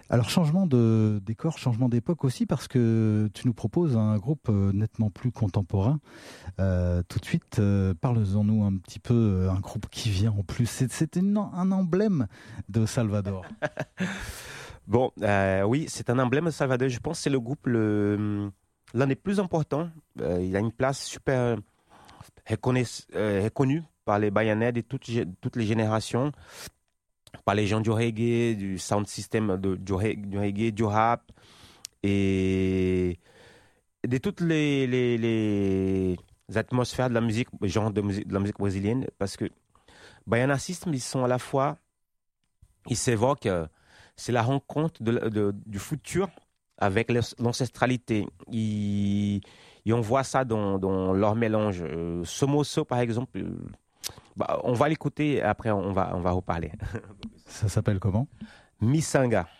Alors, changement de décor, changement d'époque aussi, parce que tu nous proposes un groupe nettement plus contemporain. Tout de suite, parle-en-nous un petit peu, un groupe qui vient en plus. Un emblème de Salvador. Bon, oui, c'est un emblème de Salvador. Je pense que c'est le groupe l'un des plus importants. Il a une place super reconnue par les Bayanais de toutes les générations, par les gens du reggae, du sound system du reggae, du rap et de toutes les atmosphères de la musique, genre de la musique brésilienne, parce que Baiana System, ils sont à la fois, ils s'évoquent, c'est la rencontre du futur avec l'ancestralité. Et on voit ça dans leur mélange. Somoso, par exemple, bah, on va l'écouter et après on va reparler. Ça s'appelle comment? Misanga.